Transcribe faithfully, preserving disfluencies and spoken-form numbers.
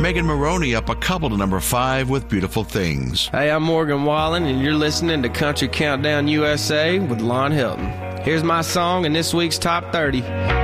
Megan Maroney up a couple to number five with Beautiful Things. Hey, I'm Morgan Wallen, and you're listening to Country Countdown U S A with Lon Hilton. Here's my song in this week's Top thirty.